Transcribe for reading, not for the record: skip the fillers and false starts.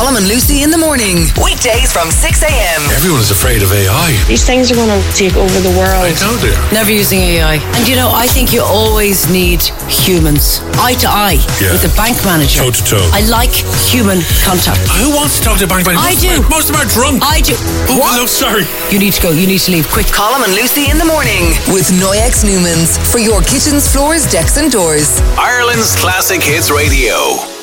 Colm and Lucy in the morning. Weekdays from 6 a.m. Everyone is afraid of AI. These things are going to take over the world. I know they are. Never using AI. And I think you always need humans. Eye to eye with the bank manager. Toe to toe. I like human contact. Who wants to talk to a bank manager? I do. Most of them are drunk. I do. Oh, What? no, sorry. You need to go. You need to leave quick. Colm and Lucy in the morning with Noyex Newmans for your kitchens, floors, decks and doors. Ireland's Classic Hits Radio.